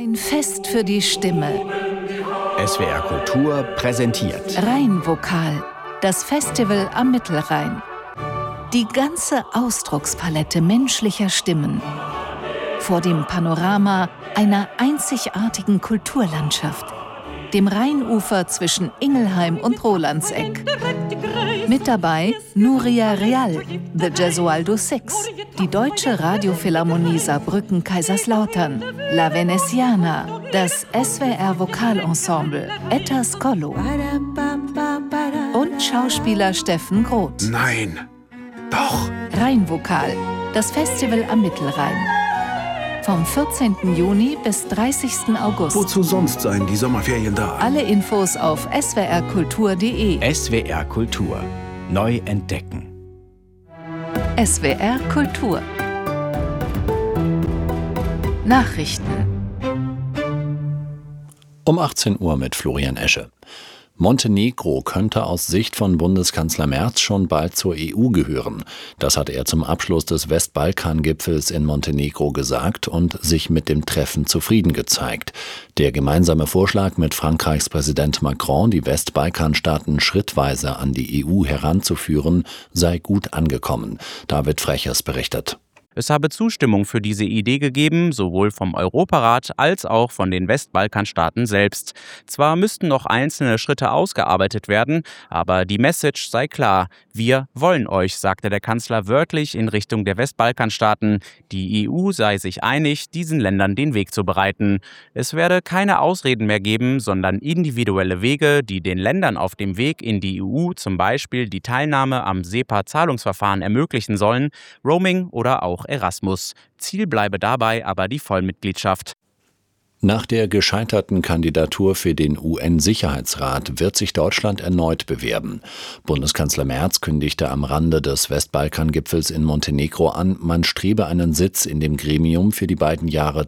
Ein Fest für die Stimme. SWR Kultur präsentiert Rheinvokal, das Festival am Mittelrhein. Die ganze Ausdruckspalette menschlicher Stimmen. Vor dem Panorama einer einzigartigen Kulturlandschaft. Dem Rheinufer zwischen Ingelheim und Rolandseck. Mit dabei Nuria Real, The Gesualdo Six, die Deutsche Radiophilharmonie Saarbrücken-Kaiserslautern, La Veneziana, das SWR Vokalensemble Ettas Kollo und Schauspieler Steffen Groth. Nein, doch! Rheinvokal, das Festival am Mittelrhein. Vom 14. Juni bis 30. August. Wozu sonst seien die Sommerferien da? Alle Infos auf swrkultur.de. SWR Kultur. Neu entdecken. SWR Kultur. Nachrichten. Um 18 Uhr mit Florian Esche. Montenegro könnte aus Sicht von Bundeskanzler Merz schon bald zur EU gehören. Das hat er zum Abschluss des Westbalkan-Gipfels in Montenegro gesagt und sich mit dem Treffen zufrieden gezeigt. Der gemeinsame Vorschlag mit Frankreichs Präsident Macron, die Westbalkanstaaten schrittweise an die EU heranzuführen, sei gut angekommen. David Frechers berichtet. Es habe Zustimmung für diese Idee gegeben, sowohl vom Europarat als auch von den Westbalkanstaaten selbst. Zwar müssten noch einzelne Schritte ausgearbeitet werden, aber die Message sei klar. Wir wollen euch, sagte der Kanzler wörtlich in Richtung der Westbalkanstaaten. Die EU sei sich einig, diesen Ländern den Weg zu bereiten. Es werde keine Ausreden mehr geben, sondern individuelle Wege, die den Ländern auf dem Weg in die EU zum Beispiel die Teilnahme am SEPA-Zahlungsverfahren ermöglichen sollen, Roaming oder auch Erasmus. Ziel bleibe dabei aber die Vollmitgliedschaft. Nach der gescheiterten Kandidatur für den UN-Sicherheitsrat wird sich Deutschland erneut bewerben. Bundeskanzler Merz kündigte am Rande des Westbalkan-Gipfels in Montenegro an, man strebe einen Sitz in dem Gremium für die beiden Jahre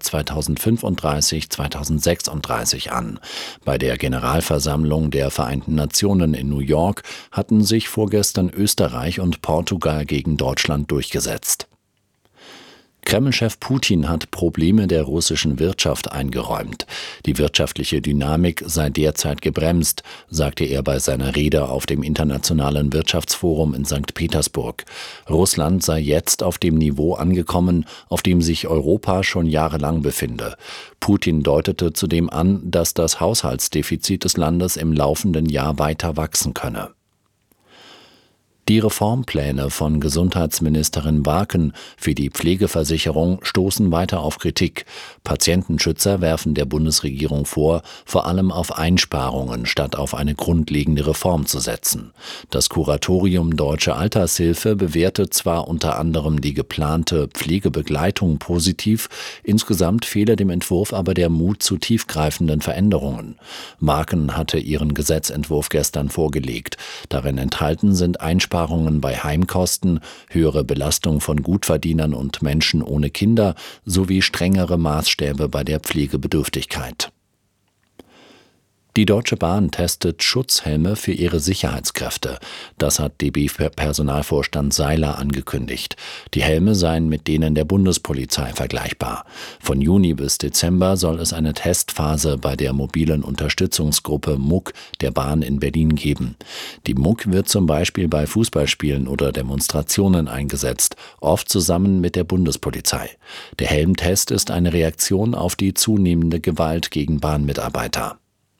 2035-2036 an. Bei der Generalversammlung der Vereinten Nationen in New York hatten sich vorgestern Österreich und Portugal gegen Deutschland durchgesetzt. Kreml-Chef Putin hat Probleme der russischen Wirtschaft eingeräumt. Die wirtschaftliche Dynamik sei derzeit gebremst, sagte er bei seiner Rede auf dem Internationalen Wirtschaftsforum in St. Petersburg. Russland sei jetzt auf dem Niveau angekommen, auf dem sich Europa schon jahrelang befinde. Putin deutete zudem an, dass das Haushaltsdefizit des Landes im laufenden Jahr weiter wachsen könne. Die Reformpläne von Gesundheitsministerin Waken für die Pflegeversicherung stoßen weiter auf Kritik. Patientenschützer werfen der Bundesregierung vor, vor allem auf Einsparungen statt auf eine grundlegende Reform zu setzen. Das Kuratorium Deutsche Altershilfe bewertet zwar unter anderem die geplante Pflegebegleitung positiv, insgesamt fehle dem Entwurf aber der Mut zu tiefgreifenden Veränderungen. Waken hatte ihren Gesetzentwurf gestern vorgelegt. Darin enthalten sind Einsparungen bei Heimkosten, höhere Belastung von Gutverdienern und Menschen ohne Kinder sowie strengere Maßstäbe bei der Pflegebedürftigkeit. Die Deutsche Bahn testet Schutzhelme für ihre Sicherheitskräfte. Das hat DB-Personalvorstand Seiler angekündigt. Die Helme seien mit denen der Bundespolizei vergleichbar. Von Juni bis Dezember soll es eine Testphase bei der mobilen Unterstützungsgruppe MUG der Bahn in Berlin geben. Die MUG wird zum Beispiel bei Fußballspielen oder Demonstrationen eingesetzt, oft zusammen mit der Bundespolizei. Der Helmtest ist eine Reaktion auf die zunehmende Gewalt gegen Bahnmitarbeiter.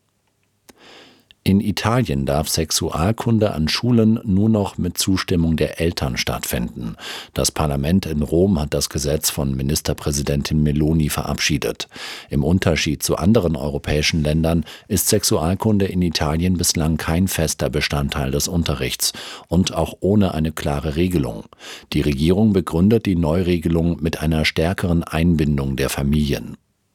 In Italien darf Sexualkunde an Schulen nur noch mit Zustimmung der Eltern stattfinden. Das Parlament in Rom hat das Gesetz von Ministerpräsidentin Meloni verabschiedet. Im Unterschied zu anderen europäischen Ländern ist Sexualkunde in Italien bislang kein fester Bestandteil des Unterrichts und auch ohne eine klare Regelung. Die Regierung begründet die Neuregelung mit einer stärkeren Einbindung der Familien.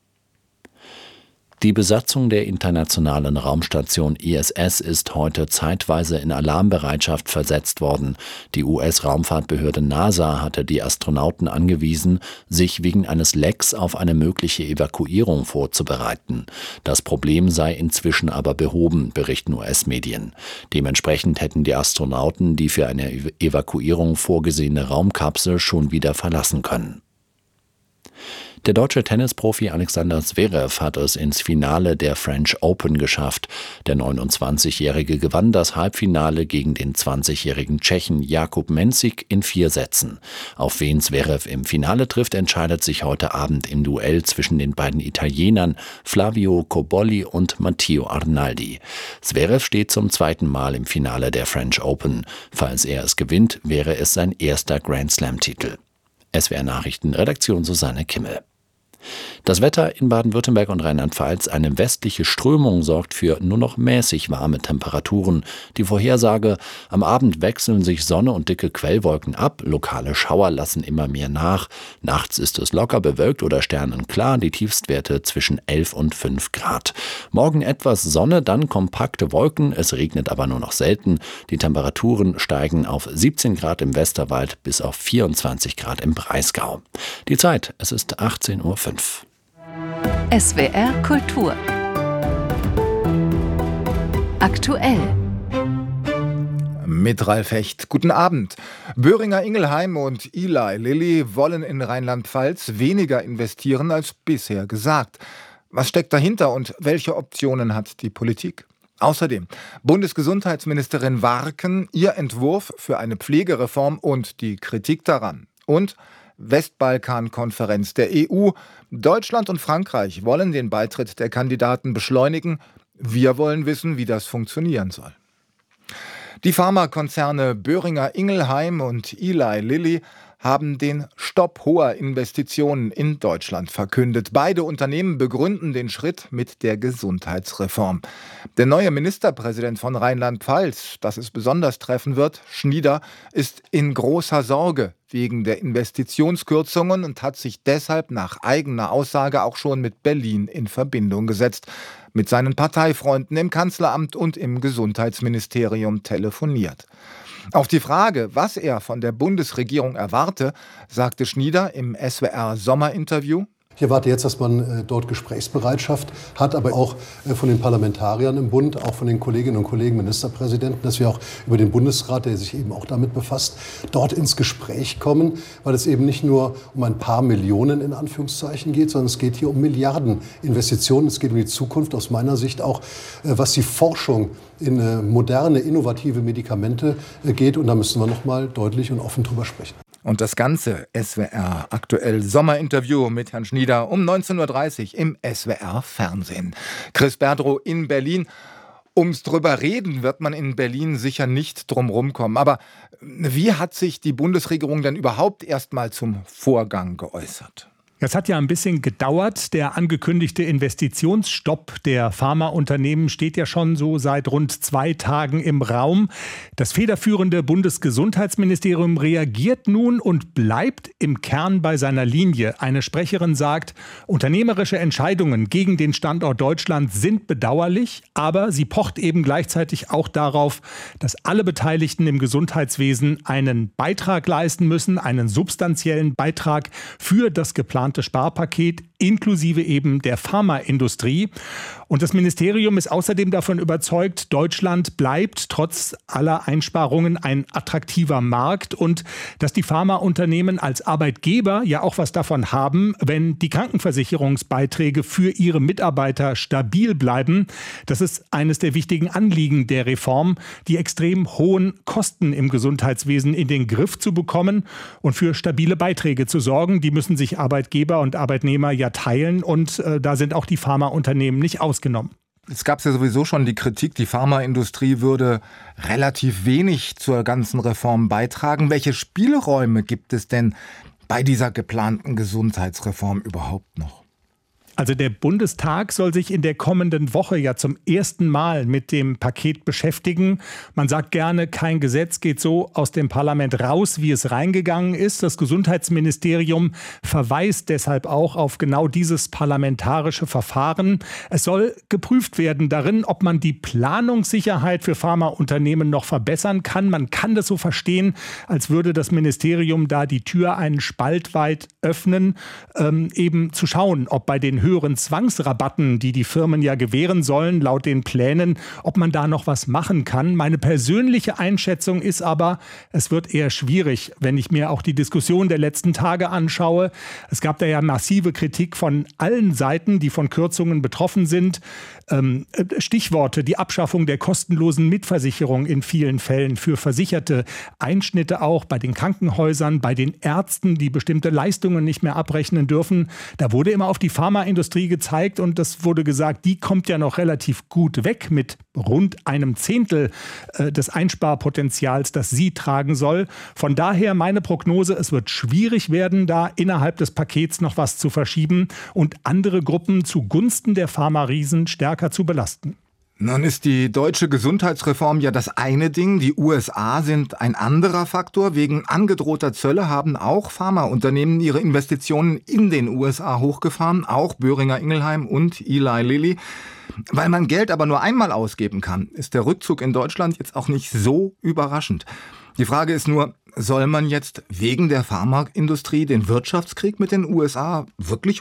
Die Besatzung der internationalen Raumstation ISS ist heute zeitweise in Alarmbereitschaft versetzt worden. Die US-Raumfahrtbehörde NASA hatte die Astronauten angewiesen, sich wegen eines Lecks auf eine mögliche Evakuierung vorzubereiten. Das Problem sei inzwischen aber behoben, berichten US-Medien. Dementsprechend hätten die Astronauten die für eine Evakuierung vorgesehene Raumkapsel schon wieder verlassen können. Der deutsche Tennisprofi Alexander Zverev hat es ins Finale der French Open geschafft. Der 29-Jährige gewann das Halbfinale gegen den 20-jährigen Tschechen Jakub Mensik in 4 Sätzen. Auf wen Zverev im Finale trifft, entscheidet sich heute Abend im Duell zwischen den beiden Italienern Flavio Cobolli und Matteo Arnaldi. Zverev steht zum 2. Mal im Finale der French Open. Falls er es gewinnt, wäre es sein erster Grand-Slam-Titel. SWR Nachrichten, Redaktion Susanne Kimmel. Das Wetter in Baden-Württemberg und Rheinland-Pfalz: eine westliche Strömung sorgt für nur noch mäßig warme Temperaturen. Die Vorhersage: am Abend wechseln sich Sonne und dicke Quellwolken ab, lokale Schauer lassen immer mehr nach. Nachts ist es locker bewölkt oder sternenklar, die Tiefstwerte zwischen 11 und 5 Grad. Morgen etwas Sonne, dann kompakte Wolken, es regnet aber nur noch selten. Die Temperaturen steigen auf 17 Grad im Westerwald bis auf 24 Grad im Breisgau. Die Zeit: es ist 18:05 Uhr. SWR Kultur. Aktuell. Mit Ralf Hecht. Guten Abend. Boehringer Ingelheim und Eli Lilly wollen in Rheinland-Pfalz weniger investieren als bisher gesagt. Was steckt dahinter und welche Optionen hat die Politik? Außerdem Bundesgesundheitsministerin Warken, ihr Entwurf für eine Pflegereform und die Kritik daran. Und Westbalkan-Konferenz der EU. Deutschland und Frankreich wollen den Beitritt der Kandidaten beschleunigen. Wir wollen wissen, wie das funktionieren soll. Die Pharmakonzerne Boehringer Ingelheim und Eli Lilly haben den Stopp hoher Investitionen in Deutschland verkündet. Beide Unternehmen begründen den Schritt mit der Gesundheitsreform. Der neue Ministerpräsident von Rheinland-Pfalz, das es besonders treffen wird, Schnieder, ist in großer Sorge wegen der Investitionskürzungen und hat sich deshalb nach eigener Aussage auch schon mit Berlin in Verbindung gesetzt, mit seinen Parteifreunden im Kanzleramt und im Gesundheitsministerium telefoniert. Auf die Frage, was er von der Bundesregierung erwarte, sagte Schnieder im SWR-Sommerinterview: Ich erwarte jetzt, dass man dort Gesprächsbereitschaft hat, aber auch von den Parlamentariern im Bund, auch von den Kolleginnen und Kollegen Ministerpräsidenten, dass wir auch über den Bundesrat, der sich eben auch damit befasst, dort ins Gespräch kommen, weil es eben nicht nur um ein paar Millionen in Anführungszeichen geht, sondern es geht hier um Milliarden Investitionen. Es geht um die Zukunft aus meiner Sicht auch, was die Forschung in moderne, innovative Medikamente geht. Und da müssen wir noch mal deutlich und offen drüber sprechen. Und das ganze SWR aktuell Sommerinterview mit Herrn Schnieder um 19:30 Uhr im SWR Fernsehen. Chris Berdrow in Berlin. Ums drüber reden wird man in Berlin sicher nicht drum rumkommen. Aber wie hat sich die Bundesregierung denn überhaupt erst mal zum Vorgang geäußert? Es hat ja ein bisschen gedauert. Der angekündigte Investitionsstopp der Pharmaunternehmen steht ja schon so seit rund 2 Tagen im Raum. Das federführende Bundesgesundheitsministerium reagiert nun und bleibt im Kern bei seiner Linie. Eine Sprecherin sagt, unternehmerische Entscheidungen gegen den Standort Deutschland sind bedauerlich, aber sie pocht eben gleichzeitig auch darauf, dass alle Beteiligten im Gesundheitswesen einen Beitrag leisten müssen, einen substanziellen Beitrag für das geplante Sparpaket inklusive eben der Pharmaindustrie. Und das Ministerium ist außerdem davon überzeugt, Deutschland bleibt trotz aller Einsparungen ein attraktiver Markt und dass die Pharmaunternehmen als Arbeitgeber ja auch was davon haben, wenn die Krankenversicherungsbeiträge für ihre Mitarbeiter stabil bleiben. Das ist eines der wichtigen Anliegen der Reform, die extrem hohen Kosten im Gesundheitswesen in den Griff zu bekommen und für stabile Beiträge zu sorgen. Die müssen sich Arbeitgeber und Arbeitnehmer ja teilen und da sind auch die Pharmaunternehmen nicht ausgenommen. Es gab ja sowieso schon die Kritik, die Pharmaindustrie würde relativ wenig zur ganzen Reform beitragen. Welche Spielräume gibt es denn bei dieser geplanten Gesundheitsreform überhaupt noch? Also der Bundestag soll sich in der kommenden Woche ja zum ersten Mal mit dem Paket beschäftigen. Man sagt gerne, kein Gesetz geht so aus dem Parlament raus, wie es reingegangen ist. Das Gesundheitsministerium verweist deshalb auch auf genau dieses parlamentarische Verfahren. Es soll geprüft werden darin, ob man die Planungssicherheit für Pharmaunternehmen noch verbessern kann. Man kann das so verstehen, als würde das Ministerium da die Tür einen Spalt weit öffnen, eben zu schauen, ob bei den höheren Zwangsrabatten, die die Firmen ja gewähren sollen, laut den Plänen, ob man da noch was machen kann. Meine persönliche Einschätzung ist aber, es wird eher schwierig, wenn ich mir auch die Diskussion der letzten Tage anschaue. Es gab da ja massive Kritik von allen Seiten, die von Kürzungen betroffen sind. Stichworte, die Abschaffung der kostenlosen Mitversicherung in vielen Fällen für Versicherte, Einschnitte auch bei den Krankenhäusern, bei den Ärzten, die bestimmte Leistungen nicht mehr abrechnen dürfen. Da wurde immer auf die Pharmaindustrie gezeigt und das wurde gesagt, die kommt ja noch relativ gut weg mit rund einem Zehntel des Einsparpotenzials, das sie tragen soll. Von daher meine Prognose, es wird schwierig werden, da innerhalb des Pakets noch was zu verschieben und andere Gruppen zugunsten der Pharma-Riesen stärker zu belasten. Nun ist die deutsche Gesundheitsreform ja das eine Ding, die USA sind ein anderer Faktor. Wegen angedrohter Zölle haben auch Pharmaunternehmen ihre Investitionen in den USA hochgefahren, auch Boehringer Ingelheim und Eli Lilly. Weil man Geld aber nur einmal ausgeben kann, ist der Rückzug in Deutschland jetzt auch nicht so überraschend. Die Frage ist nur, soll man jetzt wegen der Pharmaindustrie den Wirtschaftskrieg mit den USA wirklich